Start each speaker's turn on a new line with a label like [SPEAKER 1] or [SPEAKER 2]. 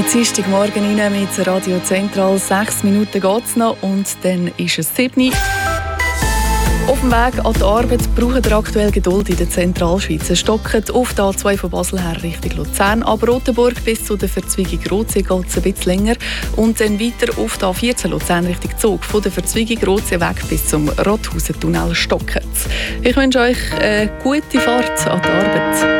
[SPEAKER 1] In Dienstagmorgen rein mit Radio Zentral. 6 Minuten geht es noch und dann ist es 7 Uhr. Auf dem Weg an die Arbeit brauchen wir aktuell Geduld in der Zentralschweiz. Stocken auf der A2 von Basel her Richtung Luzern. Ab Rotenburg bis zu der Verzweigung Rotsee geht es ein bisschen länger. Und dann weiter auf der A14 Luzern Richtung Zug. Von der Verzweigung Rotsee weg bis zum Rothausen-Tunnel stocken. Ich wünsche euch eine gute Fahrt an die Arbeit.